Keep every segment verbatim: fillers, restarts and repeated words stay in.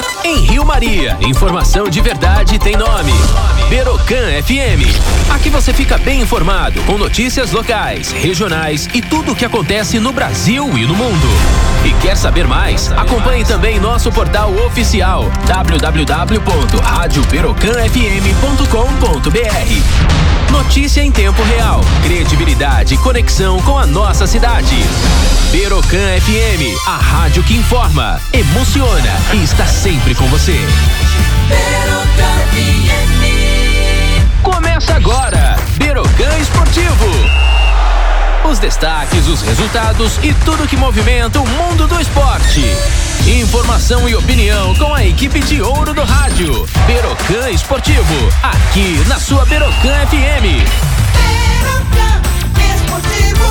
Em Rio Maria, informação de verdade tem nome. Berocan F M. Aqui você fica bem informado com notícias locais, regionais e tudo o que acontece no Brasil e no mundo. E quer saber mais? Acompanhe também nosso portal oficial w w w ponto rádio berocan f m ponto com ponto b r. Notícia em tempo real, credibilidade e conexão com a nossa cidade. Berocan F M, a rádio que informa, emociona e está sempre com você. Berocan F M. Começa agora, Berocan Esportivo. Os destaques, os resultados e tudo que movimenta o mundo do esporte. Informação e opinião com a equipe de ouro do rádio. Berocan Esportivo, aqui na sua Berocan F M. Berocan Esportivo.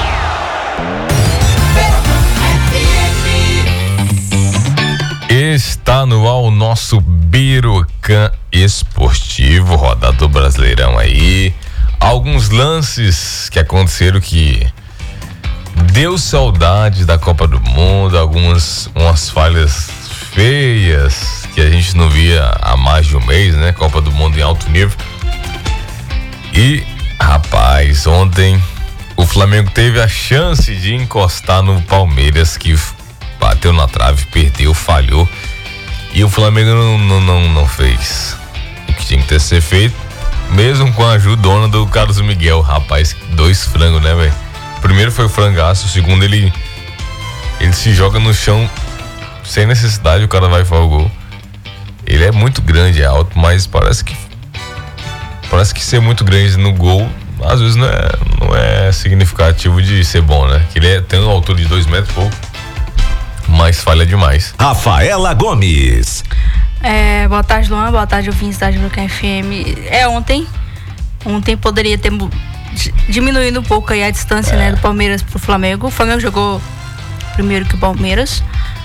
Está no ar o nosso Berocan Esportivo, rodada do Brasileirão aí. Alguns lances que aconteceram que deu saudade da Copa do Mundo, algumas umas falhas feias que a gente não via há mais de um mês, né? Copa do Mundo em alto nível. E, rapaz, ontem o Flamengo teve a chance de encostar no Palmeiras, que bateu na trave, perdeu, falhou. E o Flamengo não, não, não, não fez o que tinha que ter ser feito. Mesmo com a ajudona do Carlos Miguel, rapaz, dois frangos, né, velho? Primeiro foi o frangaço, o segundo ele ele se joga no chão sem necessidade, o cara vai para o gol. Ele é muito grande, é alto, mas parece que parece que ser muito grande no gol às vezes não é, não é significativo de ser bom, né? Que ele é, tem uma altura de dois metros e pouco, mas falha demais. Rafaela Gomes. É, boa tarde, Luan. Boa tarde, ouvintes da Berocan F M. É ontem. Ontem poderia ter diminuído um pouco aí a distância, é. né, do Palmeiras pro Flamengo. O Flamengo jogou primeiro que o Palmeiras.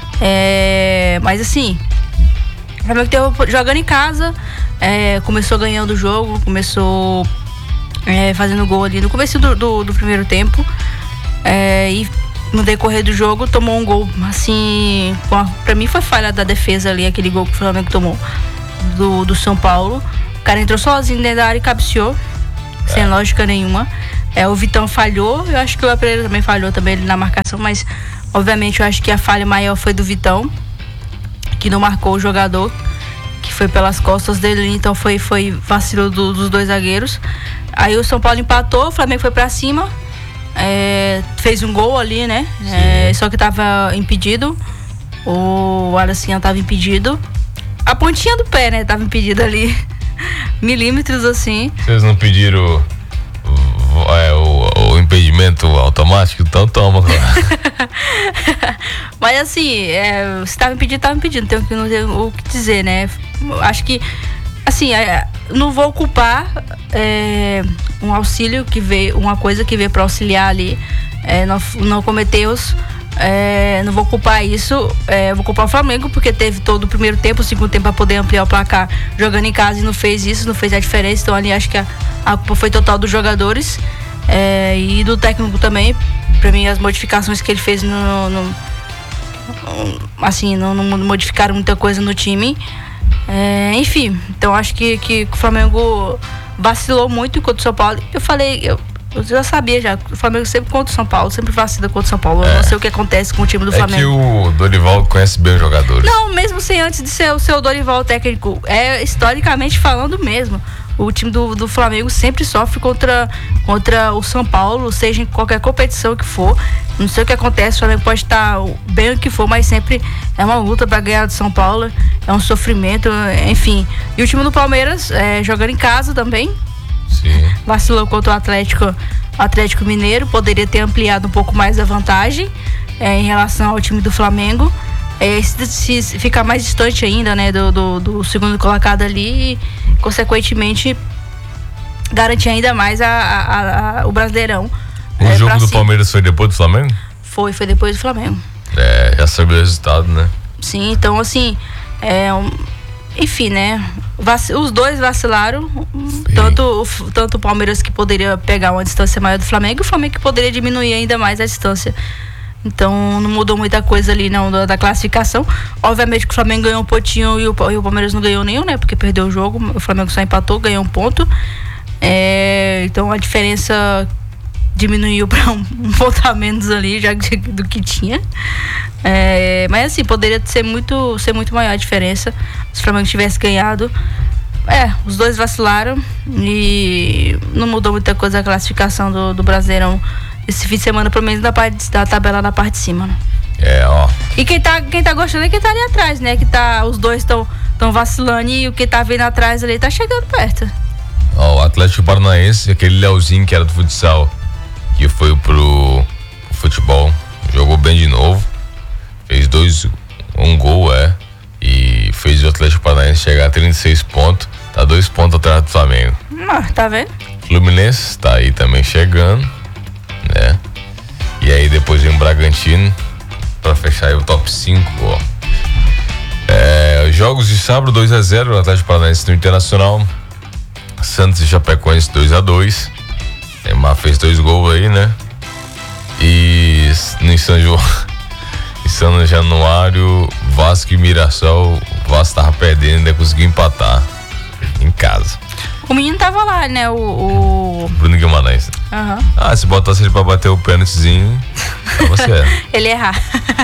É, mas assim, o Flamengo teve, jogando em casa, é, começou ganhando o jogo, começou é, fazendo gol ali no começo do, do, do primeiro tempo. É, e no decorrer do jogo tomou um gol, assim, pra mim foi falha da defesa ali, aquele gol que o Flamengo tomou do, do São Paulo. O cara entrou sozinho dentro da área e cabeceou, é. sem lógica nenhuma. É, o Vitão falhou, eu acho que o Léo Pereira também falhou também ali na marcação, mas obviamente eu acho que a falha maior foi do Vitão, que não marcou o jogador, que foi pelas costas dele, então foi, foi vacilo do, dos dois zagueiros. Aí o São Paulo empatou, o Flamengo foi pra cima. É, fez um gol ali, né? É, só que tava impedido. O Aracinha tava impedido. A pontinha do pé, né? Tava impedido ali. Milímetros assim. Vocês não pediram o, é, o, o impedimento automático? Então toma. Mas assim, é, se tava impedido, tava impedido. Não tem, não tem o que dizer, né? Acho que assim, é, não vou culpar é, um auxílio que veio, uma coisa que veio para auxiliar ali, é, não, não cometer erros, é, não vou culpar isso, é, vou culpar o Flamengo, porque teve todo o primeiro tempo, o segundo tempo para poder ampliar o placar jogando em casa e não fez isso, não fez a diferença. Então ali acho que a, a culpa foi total dos jogadores é, e do técnico também. Para mim as modificações que ele fez no, no, no, assim, não, não modificaram muita coisa no time. É, enfim, então acho que, que o Flamengo vacilou muito contra o São Paulo. Eu falei, eu, eu já sabia já, o Flamengo sempre contra o São Paulo, sempre vacila contra o São Paulo. É. Eu não sei o que acontece com o time do é Flamengo. É que o Dorival conhece bem os jogadores. Não, mesmo sem antes de ser o seu Dorival técnico, é historicamente falando mesmo. O time do, do Flamengo sempre sofre contra, contra o São Paulo, seja em qualquer competição que for. Não sei o que acontece, o Flamengo pode estar bem o que for, mas sempre é uma luta para ganhar do São Paulo, é um sofrimento, enfim. E o time do Palmeiras, é, jogando em casa também, Sim. vacilou contra o Atlético, Atlético Mineiro, poderia ter ampliado um pouco mais a vantagem é, em relação ao time do Flamengo. É, se, se ficar mais distante ainda, né, do, do, do segundo colocado ali e, consequentemente, garantir ainda mais a, a, a, o Brasileirão. O é, jogo do si. Palmeiras foi depois do Flamengo? Foi, foi depois do Flamengo. É, já sabia o resultado, né? Sim, então assim, é, um, enfim, né, vac, os dois vacilaram, tanto o, tanto o Palmeiras, que poderia pegar uma distância maior do Flamengo, e o Flamengo que poderia diminuir ainda mais a distância. Então não mudou muita coisa ali não da, da classificação. Obviamente que o Flamengo ganhou um pontinho e o, e o Palmeiras não ganhou nenhum, né? Porque perdeu o jogo. O Flamengo só empatou, ganhou um ponto. É, então a diferença diminuiu para um, um ponto a menos ali já do que tinha. É, mas assim, poderia ser muito, ser muito maior a diferença se o Flamengo tivesse ganhado. É, os dois vacilaram e não mudou muita coisa a classificação do, do Brasileirão esse fim de semana, pelo menos da, parte, da tabela na parte de cima, né? É, ó. E quem tá, quem tá gostando é quem tá ali atrás, né? Que tá, os dois estão tão vacilando e o que tá vindo atrás ali tá chegando perto. Ó, o Atlético Paranaense, aquele Leozinho que era do futsal, que foi pro, pro futebol, jogou bem de novo, fez dois, um gol, é, e fez o Atlético Paranaense chegar a trinta e seis pontos, tá dois pontos atrás do Flamengo. Ah, tá vendo? Fluminense tá aí também chegando, né? E aí depois vem o Bragantino pra fechar aí o top cinco, ó. É, jogos de sábado, dois a zero, o Atlético Paranaense no Internacional. Santos e Chapecoense dois a dois. Neymar fez dois gols aí, né? E em São João, em São Januário, Vasco e Mirassol, o Vasco tava perdendo, ainda conseguiu empatar em casa. O menino tava lá, né? O. o... Bruno Guimarães. Uhum. Ah, se botasse ele pra bater o pênaltizinho, tava certo. Ele errar.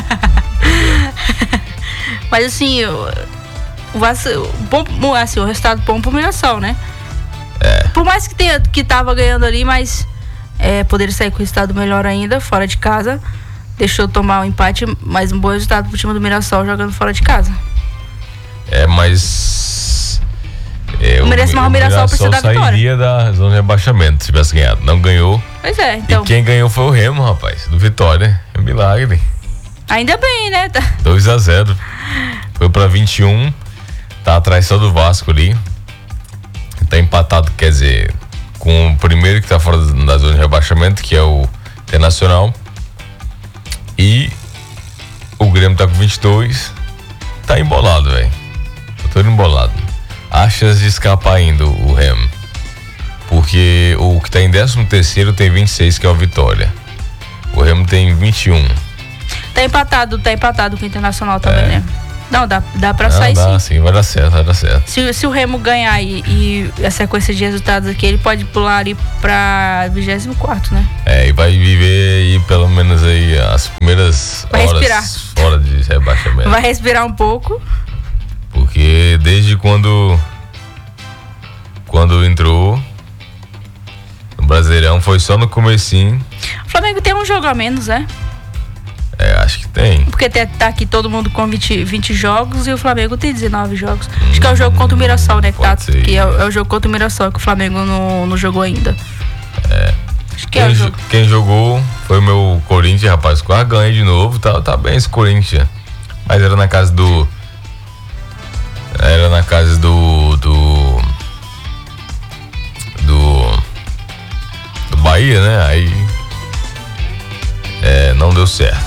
Mas assim, o, o, Vasco, bom, assim, o resultado bom pro Mirassol, né? É. Por mais que, tenha, que tava ganhando ali, mas é, poderia sair com o resultado melhor ainda, fora de casa. Deixou tomar o um empate, mas um bom resultado pro time do Mirassol jogando fora de casa. É, mas... É, o Mirassol, o Mirassol precisa da vitória. Sairia da zona de rebaixamento se tivesse ganhado. Não ganhou. Pois é, então. E quem ganhou foi o Remo, rapaz, do Vitória. É um milagre. Ainda bem, né? Tá. dois a zero. Foi pra vinte e um. Tá atrás só do Vasco ali. Tá empatado, quer dizer, com o primeiro que tá fora da zona de rebaixamento, que é o Internacional. E o Grêmio tá com vinte e dois. Tá embolado, velho. Tá todo embolado. Há chance de escapar ainda o Remo. Porque o que tá em décimo terceiro tem vinte e seis, que é o Vitória. O Remo tem vinte e um. Tá empatado, tá empatado com o Internacional também, É. né? Não, dá, dá pra Não, sair dá, sim. sim, vai dar certo, vai dar certo. Se, se o Remo ganhar e, e a sequência de resultados aqui, ele pode pular ali pra vigésimo quarto, né? É, e vai viver aí pelo menos aí as primeiras Vai horas respirar. fora de rebaixamento. Vai respirar um pouco. Porque desde quando quando entrou no Brasileirão foi só no comecinho. O Flamengo tem um jogo a menos, né? É, acho que tem. Porque tá, tá aqui todo mundo com vinte, vinte jogos e o Flamengo tem dezenove jogos. Acho que é o jogo contra o Mirassol, né? Que, tá, Pode ser. que é, é o jogo contra o Mirassol, que o Flamengo não, não jogou ainda. É. Acho que é Quem, o jo- jogo. quem jogou foi o meu Corinthians, rapaz. Quase ganha de novo. Tá, tá bem esse Corinthians. Mas era na casa do. Era na casa do. Do. Do. Do Bahia, né? Aí. É, não deu certo.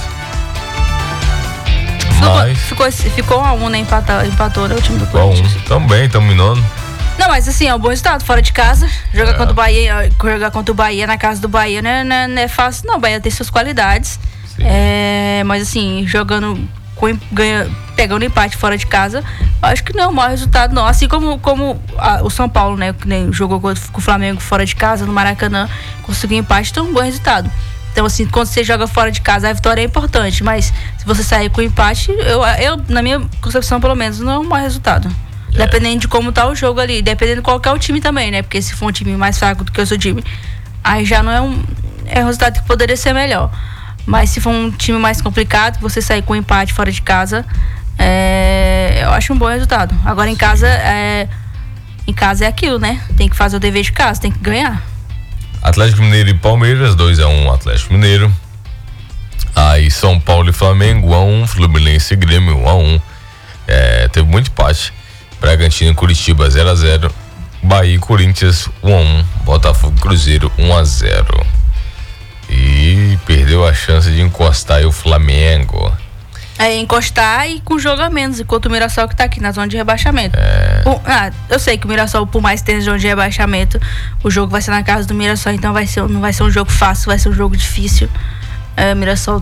Mas. Ficou, ficou um a um, né? Empatou, empatou, né? O time do Ficou um. Corinthians. Também, estamos nono. Não, mas assim, é um bom resultado, fora de casa. Jogar É. contra o Bahia, jogar contra o Bahia na casa do Bahia não é, não é, não é fácil, não. O Bahia tem suas qualidades. Sim. É, mas assim, jogando, com, ganha, pegando empate fora de casa, acho que não é o maior resultado, não. Assim como, como a, o São Paulo, né? Que nem jogou com, com o Flamengo fora de casa, no Maracanã, conseguiu empate, então é um bom resultado. Então, assim, quando você joga fora de casa, a vitória é importante, mas se você sair com empate, eu, eu na minha concepção, pelo menos, não é um mau resultado. É. Dependendo de como tá o jogo ali, dependendo de qual que é o time também, né? Porque se for um time mais fraco do que o seu time, aí já não é um, é um resultado que poderia ser melhor. Mas se for um time mais complicado, que você sair com empate fora de casa, é, eu acho um bom resultado. Agora em casa, é, em casa é aquilo, né? Tem que fazer o dever de casa, tem que ganhar. Atlético Mineiro e Palmeiras, dois a um Atlético Mineiro. Aí São Paulo e Flamengo, um a um. Fluminense e Grêmio, um a um. É, teve muito empate. Bragantino e Curitiba, zero a zero. Bahia e Corinthians, um a um. Botafogo e Cruzeiro, um a zero. E perdeu a chance de encostar aí o Flamengo. É encostar e com jogo a menos, enquanto o Mirassol que tá aqui na zona de rebaixamento. É. O- ah, eu sei que o Mirassol, por mais que tenha zona de rebaixamento, o jogo vai ser na casa do Mirassol, então vai ser, não vai ser um jogo fácil, vai ser um jogo difícil. É, o Mirassol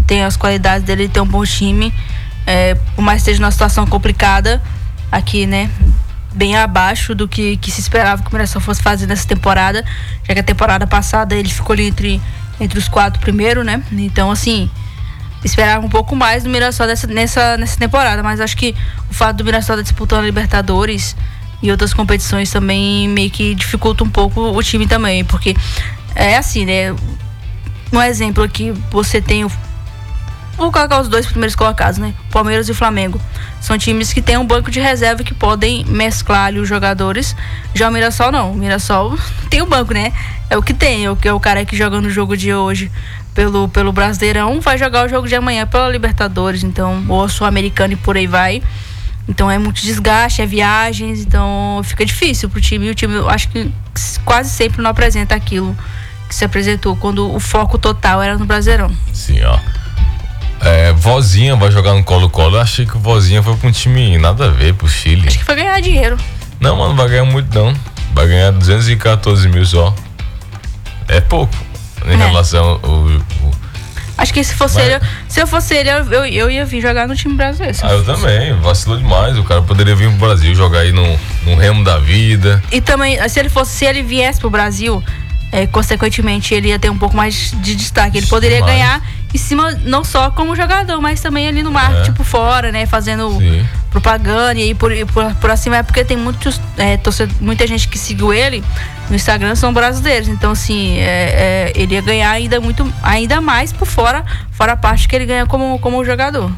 tem as qualidades dele, tem um bom time. É, por mais que esteja numa situação complicada aqui, né? Bem abaixo do que, que se esperava que o Mirassol fosse fazer nessa temporada, já que a temporada passada ele ficou ali entre, entre os quatro primeiros, né? Então, assim, esperava um pouco mais do Mirassol dessa, nessa, nessa temporada, mas acho que o fato do Mirassol estar disputando a Libertadores e outras competições também meio que dificulta um pouco o time também, porque é assim, né? Um exemplo aqui, você tem o vou colocar os dois primeiros colocados, né? Palmeiras e Flamengo. São times que têm um banco de reserva que podem mesclar ali os jogadores. Já o Mirassol não. O Mirassol tem o banco, né? É o que tem. É o, é o cara que joga no jogo de hoje pelo, pelo Brasileirão vai jogar o jogo de amanhã pela Libertadores. Então, ou Sul-Americano e por aí vai. Então é muito desgaste, é viagens. Então fica difícil pro time. E o time, eu acho que quase sempre não apresenta aquilo que se apresentou quando o foco total era no Brasileirão. Sim, ó. É, Vozinha vai jogar no Colo-Colo. Eu achei que o Vozinha foi pra um time nada a ver, pro Chile. Acho que foi ganhar dinheiro. Não, mano, não vai ganhar muito não. Vai ganhar duzentos e quatorze mil só. É pouco em É. relação ao, ao- Acho que se fosse Mas- ele, se eu fosse ele, eu, eu, eu ia vir jogar no time brasileiro. Se Ah, eu fosse. também, vacilou demais. O cara poderia vir pro Brasil jogar aí no, no remo da vida. E também, se ele fosse, se ele viesse pro Brasil, é, consequentemente ele ia ter um pouco mais de destaque. Ele poderia Demais. ganhar em cima, não só como jogador, mas também ali no marketing, É. tipo, fora, né? Fazendo Sim. propaganda e aí por, e por, por acima é porque tem muitos, é, torcedor, muita gente que seguiu ele no Instagram são brasileiros. Então, assim, é, é, ele ia ganhar ainda, muito, ainda mais por fora, fora a parte que ele ganha como, como jogador.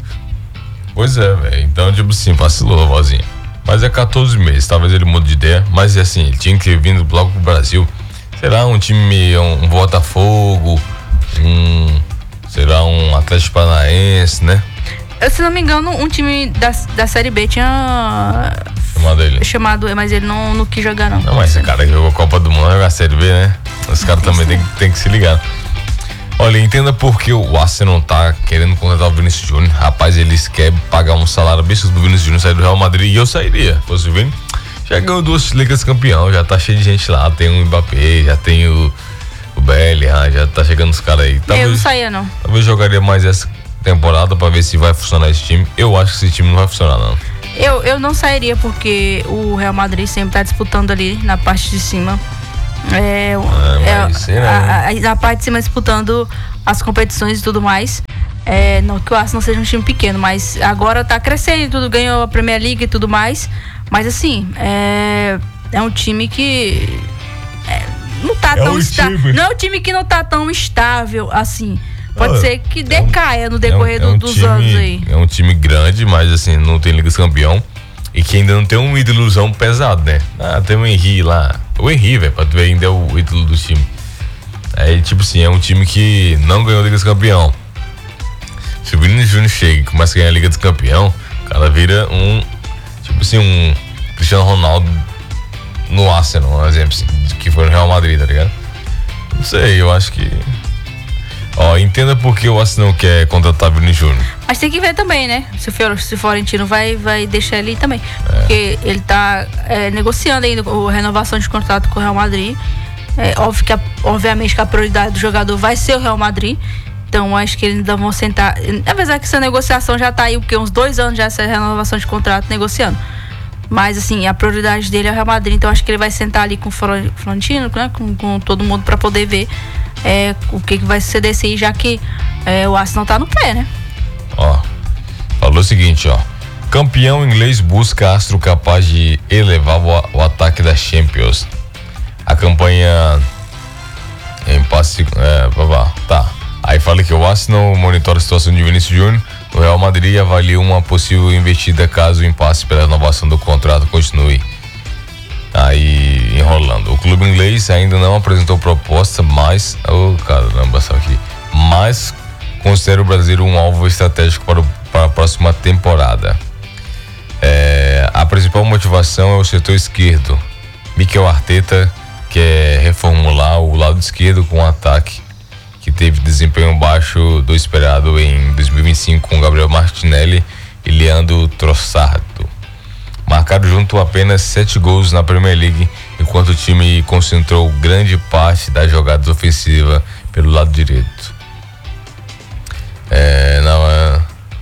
Pois é, velho. Então, tipo assim, vacilou a Vozinha. Mas é quatorze meses, talvez ele mude de ideia. Mas assim, ele tinha que ter vindo logo pro Brasil. Será um time, um, um Botafogo, um. Será um Atlético Paranaense, né? Eu, se não me engano, um time da, da Série B tinha Chamado ele. chamado, mas ele não, não quis jogar, não. Não, mas esse cara que jogou a Copa do Mundo vai jogar a Série B, né? Os caras também tem, que- tem que se ligar. Olha, entenda por que o Arsenal tá querendo contratar o Vinícius Júnior. Rapaz, eles querem pagar um salário absurdo do Vinícius Júnior sair do Real Madrid e eu sairia. Fosse o Vini, já ganhou duas ligas campeão, já tá cheio de gente lá. Tem o Mbappé, já tem o, o Bellingham, já tá chegando os caras aí. Eu não Talvez, saía, não. talvez jogaria mais essa temporada pra ver se vai funcionar esse time. Eu acho que esse time não vai funcionar, não. Eu, eu não sairia porque o Real Madrid sempre tá disputando ali na parte de cima. É, Ah, mas é, será, a- a- na parte de cima disputando as competições e tudo mais. É, não que o Arsenal seja um time pequeno, mas agora tá crescendo e tudo, ganhou a Premier League e tudo mais. Mas assim, é, é um time que é, não tá É tão um estável. time. Não é um time que não tá tão estável assim. Pode Ah, ser que é um- decaia no decorrer é um, é um do- dos time, anos aí. É um time grande, mas assim, não tem Liga dos Campeão. E que ainda não tem um ídolozão pesado, né? Ah, tem o Henry lá. O Henry, velho, pra tu ver, ainda é o ídolo do time. Aí, tipo assim, é um time que não ganhou a Liga dos Campeão. Se o Vinícius Júnior chega e começa a ganhar a Liga dos Campeão, o cara vira um, tipo assim, um Cristiano Ronaldo no Arsenal, um exemplo, assim, que foi no Real Madrid, tá ligado? Não sei, eu acho que... Ó, entenda por que o Arsenal quer contratar Vinícius Júnior. Mas tem que ver também, né? Se o, Fior- se o Florentino vai, vai deixar ele também. É. Porque ele tá é, negociando ainda a renovação de contrato com o Real Madrid. É, óbvio que a- obviamente que a prioridade do jogador vai ser o Real Madrid. Então acho que eles ainda vão sentar. Apesar que essa negociação já tá aí, porque uns dois anos já essa renovação de contrato negociando. Mas assim, a prioridade dele é o Real Madrid. Então acho que ele vai sentar ali com o Flor- Florentino, né? com, com todo mundo para poder ver é, o que, que vai ser desse aí, já que é, o Arsenal tá no pé, né? Ó, falou o seguinte, ó. Campeão inglês busca astro capaz de elevar o, a- o ataque da Champions. A campanha em passe. É, babá, tá. Aí fala que o Arsenal monitora a situação de Vinícius Júnior. O Real Madrid avalia uma possível investida caso o impasse pela renovação do contrato continue. Aí enrolando. O clube inglês ainda não apresentou proposta, mas. Oh, caramba, só aqui. Mas considera o brasileiro um alvo estratégico para, o, para a próxima temporada. É, a principal motivação é o setor esquerdo. Mikel Arteta quer reformular o lado esquerdo com um ataque que teve desempenho baixo do esperado em dois mil e vinte e cinco com Gabriel Martinelli e Leandro Trossard. Marcaram junto apenas sete gols na Premier League, enquanto o time concentrou grande parte das jogadas ofensivas pelo lado direito. É, não é.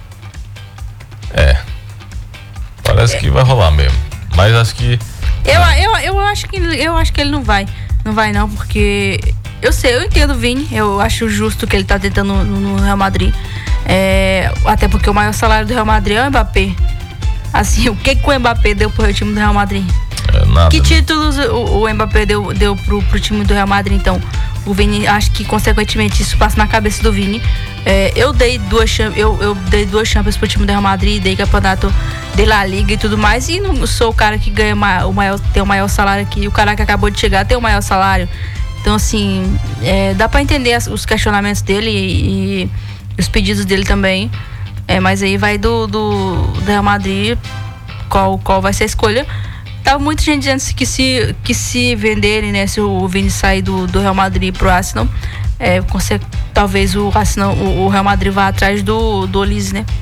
É. Parece é. que vai rolar mesmo. Mas acho que. Eu, eu, eu, acho que eu acho que ele não vai. Não vai não, porque. Eu sei, eu entendo o Vini. Eu acho justo que ele tá tentando no, no Real Madrid. É, até porque o maior salário do Real Madrid é o Mbappé. Assim, o que, que o Mbappé deu pro time do Real Madrid? É, nada, que né? títulos o, o Mbappé deu, deu pro, pro time do Real Madrid, então? O Vini, acho que consequentemente isso passa na cabeça do Vini. É, eu dei duas eu, eu dei duas Champions pro time do Real Madrid, dei campeonato de La Liga e tudo mais, e não sou o cara que ganha o maior, tem o maior salário aqui. O cara que acabou de chegar tem o maior salário. Então, assim, é, dá pra entender as, os questionamentos dele e, e os pedidos dele também. É, mas aí vai do, do, do Real Madrid qual, qual vai ser a escolha. Tá muita gente dizendo que se, que se venderem, né, se o Vini sair do, do Real Madrid pro Arsenal, é, talvez o, Arsenal, o, o Real Madrid vá atrás do, do Olise, né?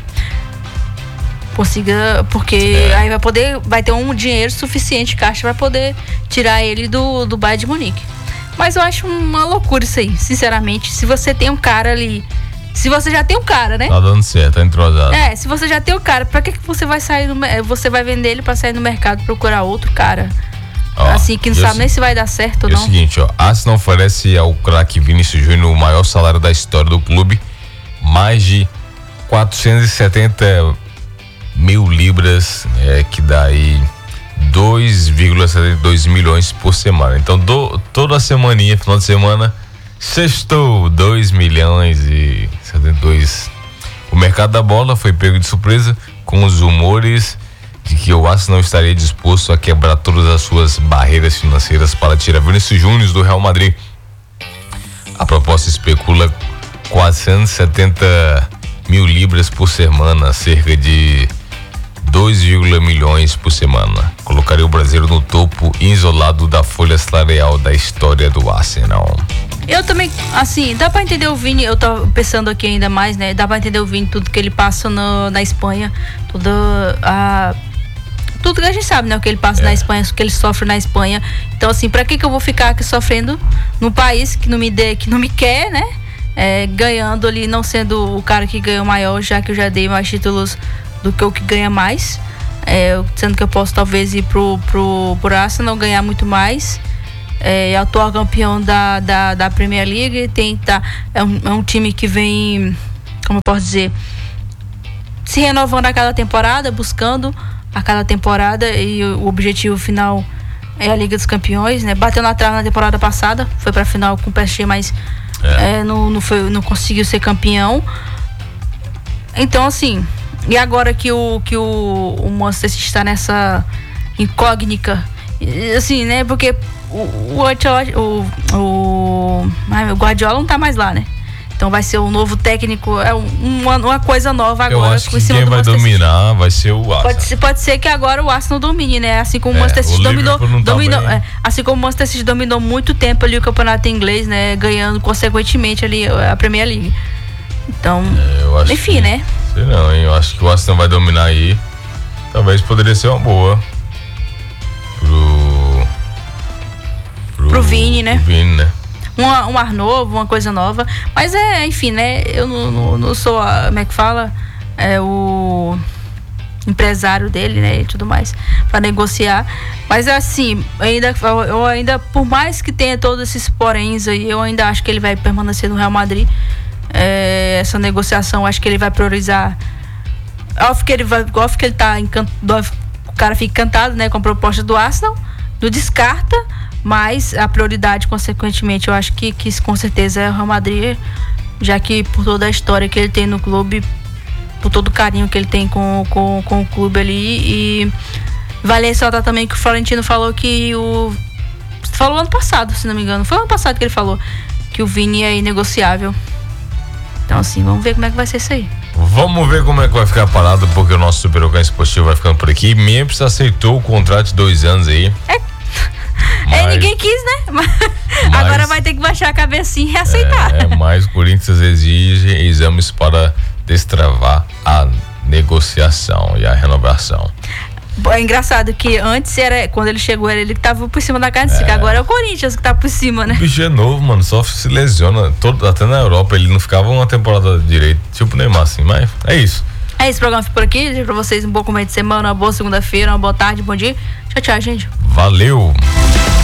Consiga, porque é. aí vai poder, vai ter um dinheiro suficiente, caixa, para poder tirar ele do, do Bayern de Munique. Mas eu acho uma loucura isso aí, sinceramente. Se você tem um cara ali, se você já tem um cara, né? Tá dando certo, tá entrosado. É, se você já tem o cara, pra que, que você vai sair no, você vai vender ele pra sair no mercado e procurar outro cara? Ó, assim, que não sabe nem se vai dar certo ou não. É o seguinte, ó, Arsenal oferece ao craque Vinícius Júnior o maior salário da história do clube, mais de quatrocentos e setenta mil libras, é, que dá aí dois vírgula setenta e dois milhões por semana. Então, do, toda semaninha, final de semana, sextou dois milhões e setenta e dois. O mercado da bola foi pego de surpresa com os rumores de que o Arsenal estaria disposto a quebrar todas as suas barreiras financeiras para tirar Vinícius Júnior do Real Madrid. A proposta especula quatrocentos e setenta mil libras por semana, cerca de dois vírgula milhões por semana. Colocaria o brasileiro no topo isolado da folha salarial da história do Arsenal. Eu também, assim, dá pra entender o Vini, eu tô pensando aqui ainda mais, né? Dá pra entender o Vini, tudo que ele passa no, na Espanha, tudo a... Tudo que a gente sabe, né? O que ele passa é. na Espanha, o que ele sofre na Espanha. Então, assim, pra que que eu vou ficar aqui sofrendo num país que não me dê, que não me quer, né? É, ganhando ali, não sendo o cara que ganha o maior, já que eu já dei mais títulos do que o que ganha mais. É, sendo que eu posso talvez ir pro, pro, pro Arsenal, ganhar muito mais. É, atual campeão da, da, da Premier League, tem, tá, é, um, é um time que vem, como eu posso dizer, se renovando a cada temporada, buscando a cada temporada, e o, o objetivo final é a Liga dos Campeões, né? Bateu na trave na temporada passada, foi pra final com o P S G, mas é. É, não, não, foi, não conseguiu ser campeão. Então, assim, e agora que o, que o, o Manchester City está nessa incógnita, assim, né? Porque o, o, o, o, o Guardiola não tá mais lá, né? Então vai ser o novo técnico, é uma, uma coisa nova agora. Eu acho que quem vai dominar vai ser o Arsenal. Pode ser, pode ser que agora o Arsenal domine, né? Assim como é, o Manchester City dominou, dominou é, assim como o Manchester City dominou muito tempo ali o campeonato inglês, né? Ganhando consequentemente ali a Premier League. Então, é, eu acho enfim, que, né? Sei não, hein? Eu acho que o Arsenal vai dominar aí. Talvez poderia ser uma boa pro pro, pro Vini, né? Pro Vini, né? Um, um ar novo, uma coisa nova. Mas é, enfim, né? Eu não, não, não sou, a, como é que fala? É o empresário dele, né? E tudo mais, para negociar. Mas assim, ainda, eu ainda, por mais que tenha todos esses poréns aí, eu ainda acho que ele vai permanecer no Real Madrid. É, essa negociação, acho que ele vai priorizar. Óbvio que ele vai, óbvio que ele tá encantado, o cara fica encantado, né? Com a proposta do Arsenal, não descarta. Mas a prioridade, consequentemente, eu acho que, que com certeza é o Real Madrid, já que por toda a história que ele tem no clube, por todo o carinho que ele tem com, com, com o clube ali. E vale ressaltar também que o Florentino falou que o... Falou ano passado, se não me engano. Foi ano passado que ele falou que o Vini é inegociável. Então, assim, vamos ver como é que vai ser isso aí. Vamos ver como é que vai ficar parado, porque o nosso Super Ocã Esportivo vai ficando por aqui. Memphis aceitou o contrato de dois anos aí. É. Mas, é, ninguém quis, né? Mas, agora vai ter que baixar a cabecinha e aceitar. É, é, mas o Corinthians exige exames para destravar a negociação e a renovação. É engraçado que antes era, quando ele chegou, era ele que tava por cima da carne seca. É. Agora é o Corinthians que tá por cima, né? O bicho é novo, mano, só se lesiona. Todo, até na Europa ele não ficava uma temporada direito, tipo o Neymar, assim, mas é isso. É esse programa fica por aqui. Desejo pra vocês um bom começo de semana, uma boa segunda-feira, uma boa tarde, bom dia. Tchau, tchau, gente. Valeu!